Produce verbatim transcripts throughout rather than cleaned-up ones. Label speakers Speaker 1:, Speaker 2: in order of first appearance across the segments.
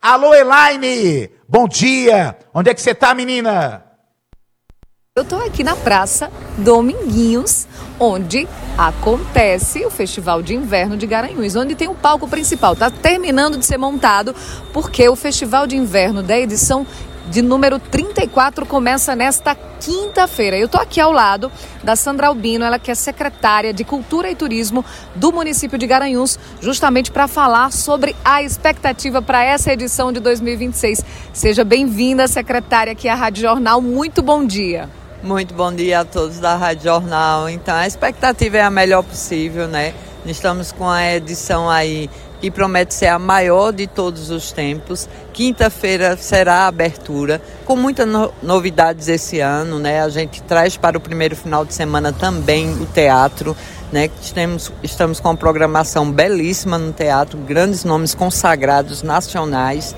Speaker 1: Alô, Elaine! Bom dia! Onde é que você tá, menina?
Speaker 2: Eu tô aqui na Praça Dominguinhos, onde acontece o Festival de Inverno de Garanhuns, onde tem o palco principal. Tá terminando de ser montado, porque o Festival de Inverno da edição de número trinta e quatro começa nesta quinta-feira. Eu tô aqui ao lado da Sandra Albino, ela que é secretária de Cultura e Turismo do município de Garanhuns, justamente para falar sobre a expectativa para essa edição de dois mil e vinte e seis. Seja bem-vinda, secretária, aqui à Rádio Jornal. Muito bom dia.
Speaker 3: Muito bom dia a todos da Rádio Jornal. Então, a expectativa é a melhor possível, né? Estamos com a edição aí que promete ser a maior de todos os tempos. Quinta-feira será a abertura, com muitas no- novidades esse ano, né? A gente traz para o primeiro final de semana também o teatro, né? Estamos, estamos com uma programação belíssima no teatro, grandes nomes consagrados nacionais,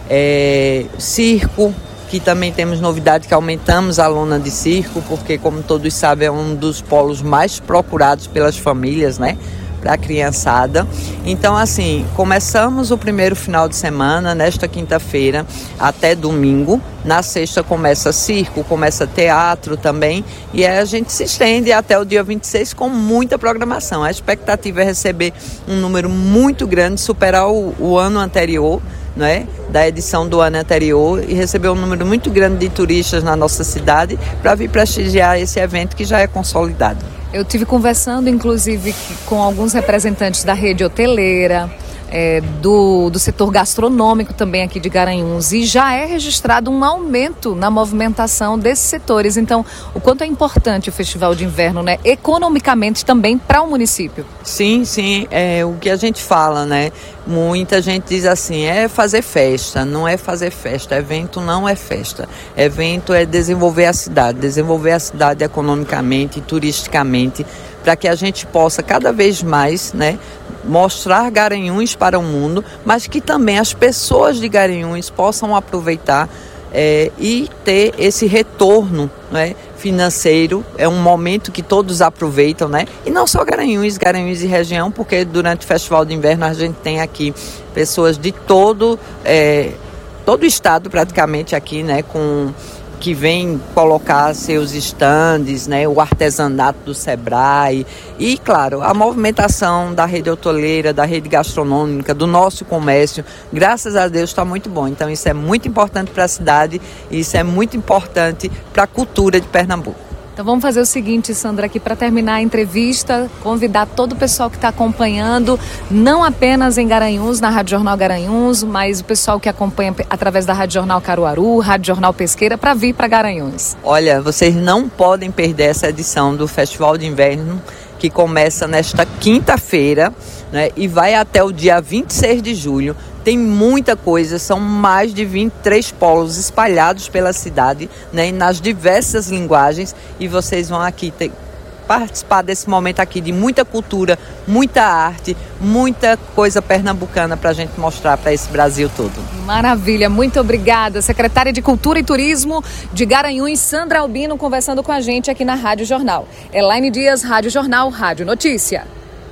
Speaker 3: é, circo, que também temos novidade, que aumentamos a lona de circo, porque, como todos sabem, é um dos polos mais procurados pelas famílias, né? Para a criançada. Então, assim, começamos o primeiro final de semana, nesta quinta-feira, até domingo. Na sexta começa circo, começa teatro também. E aí a gente se estende até o dia vinte e seis com muita programação. A expectativa é receber um número muito grande, superar o, o ano anterior, né, da edição do ano anterior, e receber um número muito grande de turistas na nossa cidade para vir prestigiar esse evento que já é consolidado.
Speaker 2: Eu tive conversando, inclusive, com alguns representantes da rede hoteleira, é, do, do setor gastronômico também aqui de Garanhuns, e já é registrado um aumento na movimentação desses setores. Então, o quanto é importante o Festival de Inverno, né, economicamente também para o município?
Speaker 3: Sim, sim, é o que a gente fala, né? Muita gente diz assim, é fazer festa, não é fazer festa, evento não é festa. Evento é desenvolver a cidade, desenvolver a cidade economicamente, turisticamente, para que a gente possa cada vez mais, né, mostrar Garanhuns para o mundo, mas que também as pessoas de Garanhuns possam aproveitar é, e ter esse retorno, né, financeiro. É um momento que todos aproveitam, né? E não só Garanhuns, Garanhuns e região, porque durante o Festival de Inverno a gente tem aqui pessoas de todo, é, todo o estado praticamente aqui, né, com que vem colocar seus estandes, né, o artesanato do Sebrae e, claro, a movimentação da rede hoteleira, da rede gastronômica, do nosso comércio, graças a Deus está muito bom. Então isso é muito importante para a cidade e isso é muito importante para a cultura de Pernambuco.
Speaker 2: Então vamos fazer o seguinte, Sandra, aqui para terminar a entrevista, convidar todo o pessoal que está acompanhando, não apenas em Garanhuns, na Rádio Jornal Garanhuns, mas o pessoal que acompanha através da Rádio Jornal Caruaru, Rádio Jornal Pesqueira, para vir para Garanhuns.
Speaker 3: Olha, vocês não podem perder essa edição do Festival de Inverno, que começa nesta quinta-feira, né, e vai até o dia vinte e seis de julho. Tem muita coisa, são mais de vinte e três polos espalhados pela cidade, né, nas diversas linguagens, e vocês vão aqui ter, participar desse momento aqui de muita cultura, muita arte, muita coisa pernambucana para a gente mostrar para esse Brasil todo.
Speaker 2: Maravilha, muito obrigada. Secretária de Cultura e Turismo de Garanhuns, Sandra Albino, conversando com a gente aqui na Rádio Jornal. Elaine Dias, Rádio Jornal, Rádio Notícia.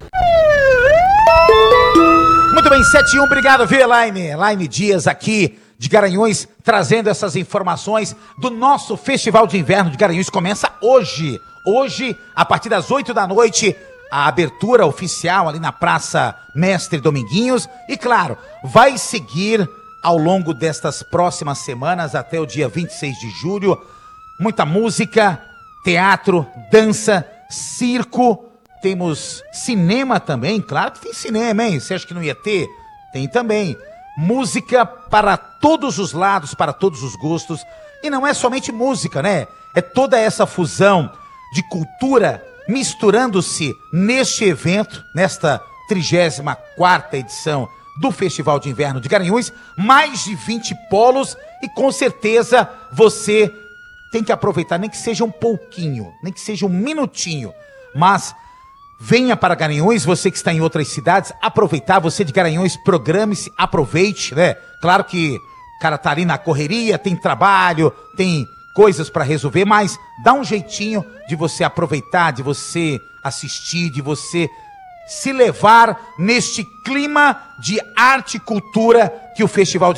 Speaker 1: Muito bem, sete e um, obrigado, viu, Elaine? Elaine Dias aqui de Garanhuns, trazendo essas informações do nosso Festival de Inverno de Garanhuns. Começa hoje, hoje, a partir das oito da noite, a abertura oficial ali na Praça Mestre Dominguinhos. E claro, vai seguir ao longo destas próximas semanas, até o dia vinte e seis de julho, muita música, teatro, dança, circo. Temos cinema também, claro que tem cinema, hein? Você acha que não ia ter? Tem também. Música para todos os lados, para todos os gostos. E não é somente música, né? É toda essa fusão de cultura misturando-se neste evento, nesta trigésima quarta edição do Festival de Inverno de Garanhuns. Mais de vinte polos e com certeza você tem que aproveitar, nem que seja um pouquinho, nem que seja um minutinho, mas venha para Garanhuns, você que está em outras cidades, aproveitar, você de Garanhuns, programe-se, aproveite, né? Claro que o cara tá ali na correria, tem trabalho, tem coisas para resolver, mas dá um jeitinho de você aproveitar, de você assistir, de você se levar neste clima de arte e cultura que o Festival de